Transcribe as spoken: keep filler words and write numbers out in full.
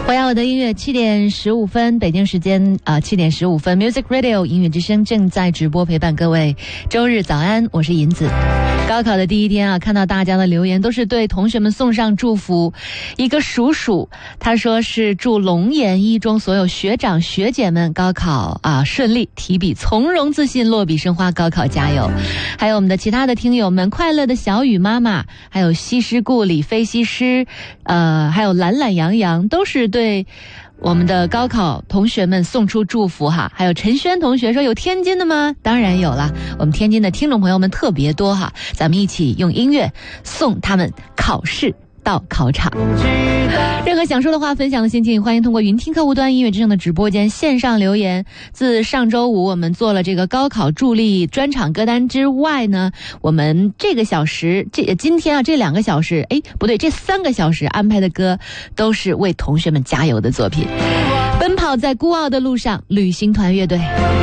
回到我的音乐，七点十五分，北京时间啊，七点十五分 ，Music Radio 音乐之声正在直播陪伴各位。周日早安，我是银子。高考的第一天啊，看到大家的留言都是对同学们送上祝福。一个叔叔他说是祝龙岩一中所有学长学姐们高考啊顺利，提笔从容自信，落笔生花，高考加油。还有我们的其他的听友们，快乐的小雨妈妈，还有西施故里非西施，呃，还有懒懒洋洋，都是对我们的高考同学们送出祝福哈。还有陈轩同学说有天津的吗？当然有了，我们天津的听众朋友们特别多哈，咱们一起用音乐送他们考试到考场。任何想说的话、分享的心情，欢迎通过云听客户端音乐之声的直播间线上留言。自上周五我们做了这个高考助力专场歌单之外呢，我们这个小时这今天啊这两个小时，哎不对，这三个小时安排的歌都是为同学们加油的作品。奔跑在孤傲的路上，旅行团乐队。